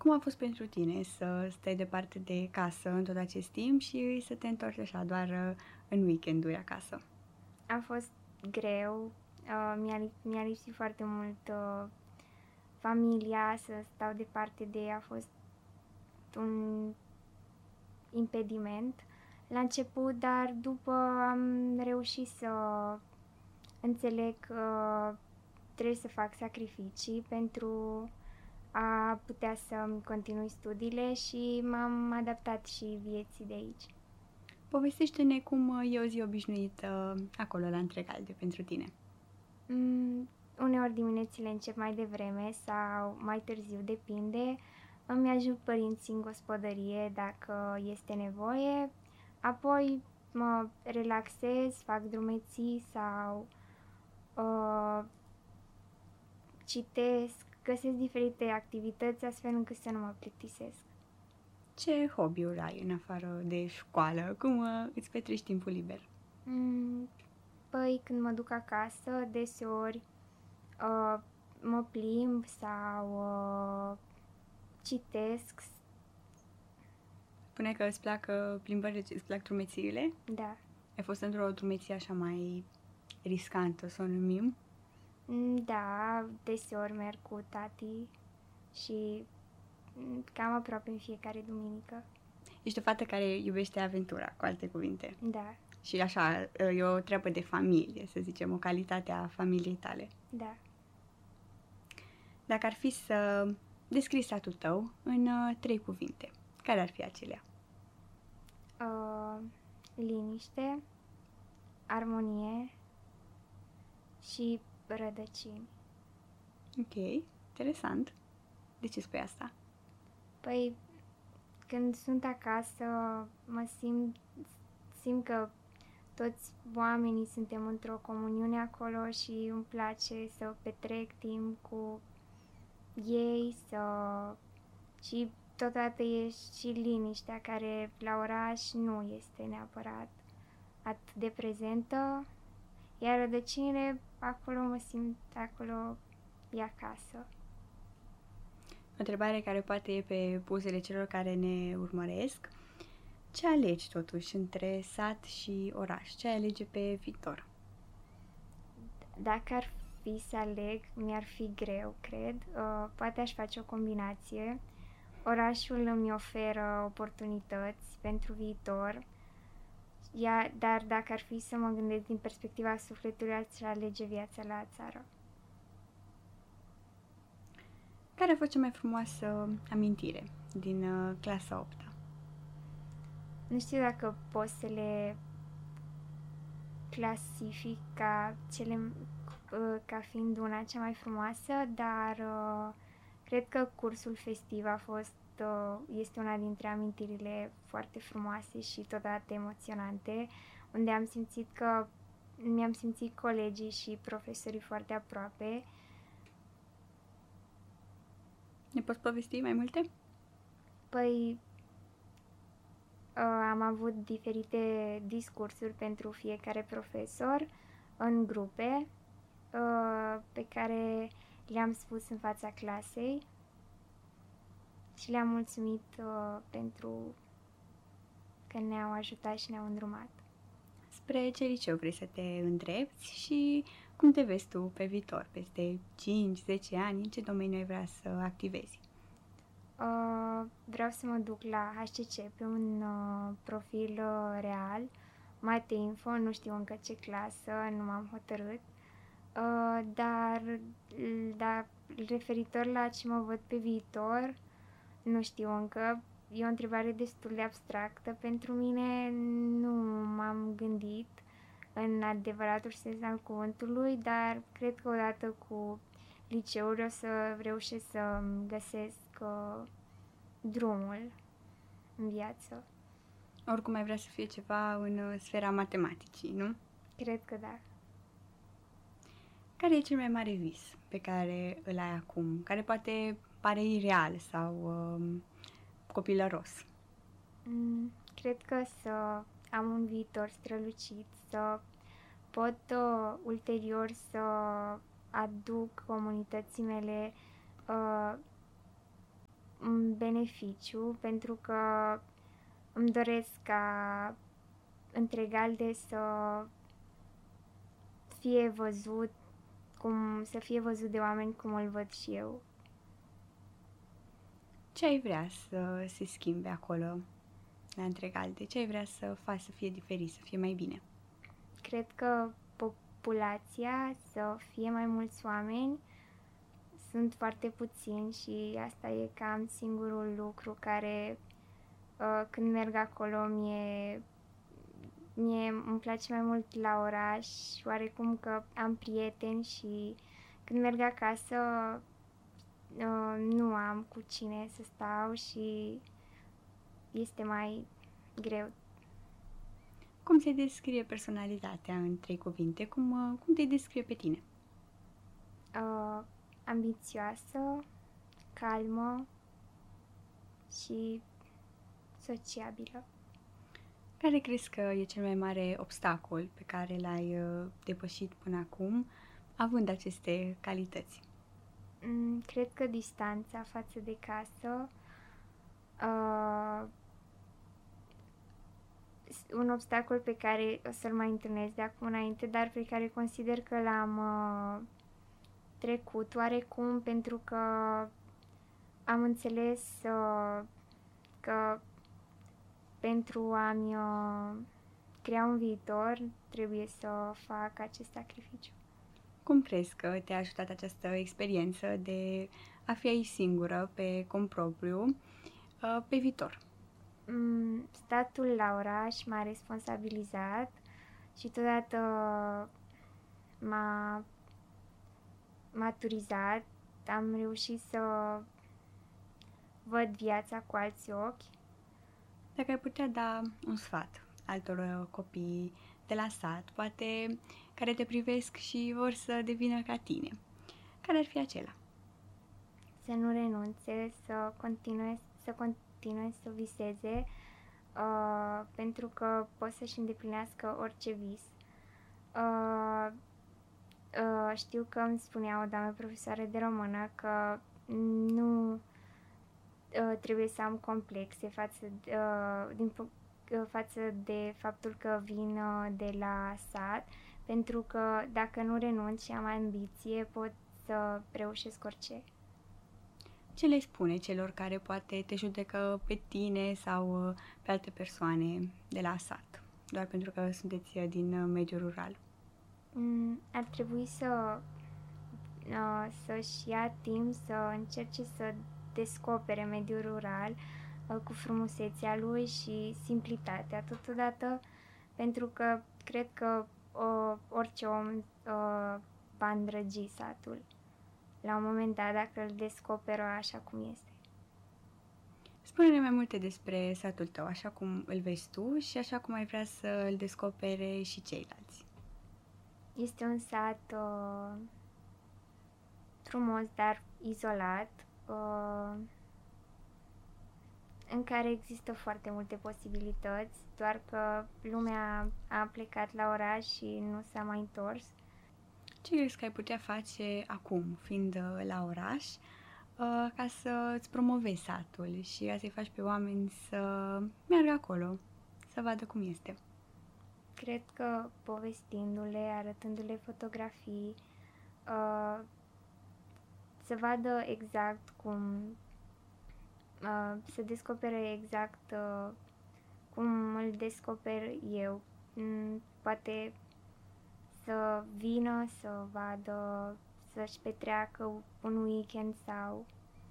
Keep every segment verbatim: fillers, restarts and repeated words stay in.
Cum a fost pentru tine să stai departe de casă în tot acest timp și să te întorci așa doar uh, în weekenduri acasă? A fost greu, uh, mi-a, lip- mi-a lipsit foarte mult uh, familia, să stau departe de ea a fost un impediment la început, dar după am reușit să înțeleg că trebuie să fac sacrificii pentru a putea să-mi continui studiile și m-am adaptat și vieții de aici. Povestește-ne cum uh, e o zi obișnuită uh, acolo la Întregalde pentru tine. Mm, uneori diminețile încep mai devreme sau mai târziu, depinde. Îmi ajut părinții în gospodărie dacă este nevoie, apoi mă relaxez, fac drumeții sau uh, citesc, găsesc diferite activități astfel încât să nu mă plictisesc. Ce hobby-uri ai în afară de școală? Cum uh, îți petreci timpul liber? Mm, păi când mă duc acasă, deseori uh, mă plimb sau uh, citesc, Spune că îți plac uh, plimbările, îți plac drumețiile? da. Ai fost într-o drumeție așa mai riscantă, să o numim? Mm, Da, deseori merg cu tati și mm, cam aproape în fiecare duminică. Ești o fată care iubește aventura, cu alte cuvinte. Da, Și așa, e o treabă de familie, să zicem, o calitate a familiei tale. da. Dacă ar fi să descrii satul tău în uh, trei cuvinte, care ar fi acelea? Uh, liniște, armonie și rădăcini. Ok, interesant. De ce spui asta? Păi, când sunt acasă, mă simt, simt că toți oamenii suntem într-o comuniune acolo și îmi place să petrec timp cu ei, să... și totodată e și liniștea care la oraș nu este neapărat atât de prezentă, iar rădăcinile, acolo mă simt, acolo e acasă. O întrebare care poate e pe buzele celor care ne urmăresc. Ce alegi totuși între sat și oraș? Ce alege pe viitor? Dacă ar fi să aleg, mi-ar fi greu, cred. Uh, poate aș face o combinație. Orașul îmi oferă oportunități pentru viitor, ia, dar dacă ar fi să mă gândesc din perspectiva sufletului, aș alege viața la țară. Care a fost cea mai frumoasă amintire din uh, clasa opta? Nu știu dacă pot să le clasific ca, cele, uh, ca fiind una cea mai frumoasă, dar uh, cred că cursul festiv a fost, uh, este una dintre amintirile foarte frumoase și totodată emoționante, unde am simțit că mi-am simțit colegii și profesorii foarte aproape. Ne poți povesti mai multe? Păi, uh, am avut diferite discursuri pentru fiecare profesor în grupe uh, pe care le-am spus în fața clasei și le-am mulțumit uh, pentru că ne-au ajutat și ne-au îndrumat. Spre ce liceu vrei să te îndrepți și cum te vezi tu pe viitor, peste cinci zece ani, în ce domeniu ai vrea să activezi? Uh, vreau să mă duc la H C C pe un uh, profil uh, real, Mate Info, nu știu încă ce clasă, nu m-am hotărât, uh, dar, dar referitor la ce mă văd pe viitor, nu știu încă, e o întrebare destul de abstractă. Pentru mine nu m-am gândit în adevăratul sens al cuvântului, dar cred că odată cu liceul o să reușesc să găsesc uh, drumul în viață. Oricum ai vrea să fie ceva în uh, sfera matematicii, nu? Cred că da. Care e cel mai mare vis pe care îl ai acum, care poate pare ireal sau uh, copilăros? Mm, cred că să am un viitor strălucit, să pot uh, ulterior să aduc comunității mele uh, beneficiu, pentru că îmi doresc ca Întregalde să fie văzut cum să fie văzut de oameni cum îl văd și eu. Ce ai vrea să se schimbe acolo, la Întregalde? Ce ai vrea să faci să fie diferit, să fie mai bine? Cred că populația să fie mai mulți oameni, sunt foarte puțini și asta e cam singurul lucru care, uh, când merg acolo, mie, mie îmi place mai mult la oraș, oarecum că am prieteni și când merg acasă uh, nu am cu cine să stau și este mai greu. Cum se descrie personalitatea în trei cuvinte? Cum, uh, cum te descrie pe tine? Uh, ambițioasă, calmă și sociabilă. Care crezi că e cel mai mare obstacol pe care l-ai uh, depășit până acum, având aceste calități? Mm, cred că distanța față de casă, uh, un obstacol pe care o să-l mai întâlnesc de acum înainte, dar pe care consider că l-am uh, trecut oarecum, pentru că am înțeles uh, că pentru a-mi uh, crea un viitor trebuie să fac acest sacrificiu. Cum crezi că te-a ajutat această experiență de a fi aici singură, pe cont propriu, uh, pe viitor? Mm, statul la oraș m-a responsabilizat și totodată m-a maturizat, am reușit să văd viața cu alți ochi. Dacă ai putea da un sfat altor uh, copii de la sat, poate care te privesc și vor să devină ca tine, care ar fi acela? Să nu renunțe, să continue, să continue să viseze, uh, pentru că pot să-și îndeplinească orice vis. Uh, uh, știu că îmi spunea o doamnă profesoară de română că nu uh, trebuie să am complexe față de, uh, din, uh, față de faptul că vin uh, de la sat, pentru că dacă nu renunț și am ambiție, pot să reușesc orice. Ce le spune celor care poate te judecă pe tine sau uh, pe alte persoane de la sat, doar pentru că sunteți uh, din uh, mediul rural? Mm, ar trebui să uh, să-și ia timp să încerce să descopere mediul rural uh, cu frumusețea lui și simplitatea totodată, pentru că cred că uh, orice om uh, va îndrăgi satul la un moment dat dacă îl descoperă așa cum este. Spune-ne mai multe despre satul tău, așa cum îl vezi tu și așa cum ai vrea să îl descopere și ceilalți. Este un sat uh, frumos, dar izolat, uh, în care există foarte multe posibilități, doar că lumea a plecat la oraș și nu s-a mai întors. Ce crezi că ai putea face acum, fiind uh, la oraș, uh, ca să îți promovezi satul și ca să-i faci pe oameni să meargă acolo, să vadă cum este? Cred că povestindu-le, arătându-le fotografii, uh, să vadă exact cum, uh, să descopere exact uh, cum îl descoper eu. Mm, poate să vină, să vadă, să-și petreacă un weekend sau...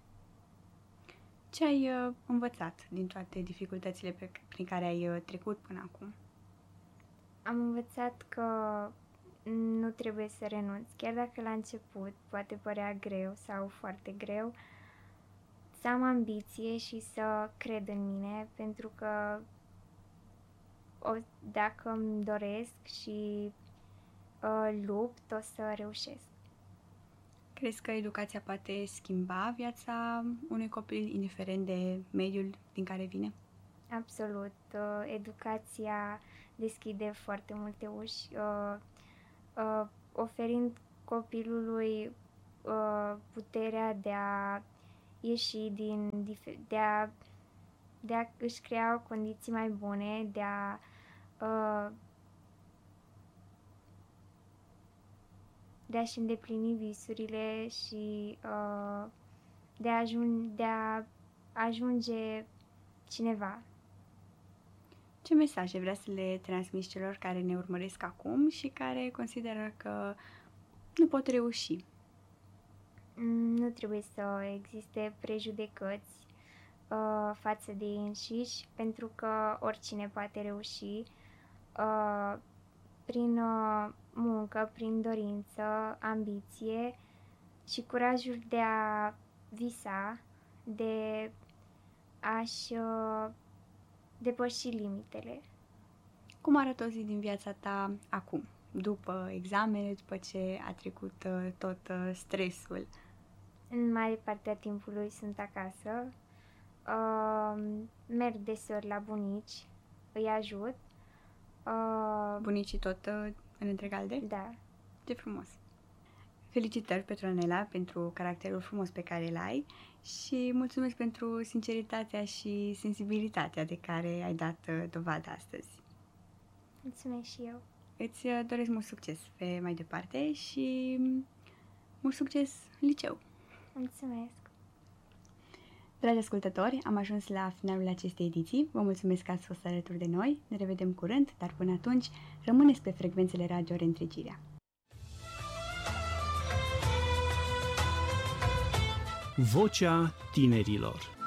Ce ai uh, învățat din toate dificultățile pe, prin care ai uh, trecut până acum? Am învățat că nu trebuie să renunț, chiar dacă la început poate părea greu sau foarte greu, să am ambiție și să cred în mine, pentru că o, dacă îmi doresc și uh, lupt, o să reușesc. Crezi că educația poate schimba viața unui copil, indiferent de mediul din care vine? Absolut. Uh, educația deschide foarte multe uși, uh, uh, oferind copilului uh, puterea de a ieși din, dif- de a, de a își crea condiții mai bune, de a uh, de a-și îndeplini visurile și uh, de, a ajun- de a ajunge cineva. Ce mesaje vrea să le transmiți celor care ne urmăresc acum și care consideră că nu pot reuși? Nu trebuie să existe prejudecăți uh, față de ei înșiși, pentru că oricine poate reuși uh, prin uh, muncă, prin dorință, ambiție și curajul de a visa, de a-și uh, depăși limitele. Cum arată o zi din viața ta acum, după examene, după ce a trecut uh, tot uh, stresul? În mare parte a timpului sunt acasă, uh, merg deseori la bunici, îi ajut. Uh, Bunicii tot uh, în întregalde? da. Ce frumos! Felicitări, Petronela, pentru caracterul frumos pe care îl ai și mulțumesc pentru sinceritatea și sensibilitatea de care ai dat uh, dovadă astăzi. Mulțumesc și eu. Îți uh, doresc mult succes pe mai departe și mult succes în liceu! Mulțumesc! Dragi ascultători, am ajuns la finalul acestei ediții. Vă mulțumesc că ați fost alături de noi. Ne revedem curând, dar până atunci rămâneți pe frecvențele Radio Reîntregirea. Vocea tinerilor.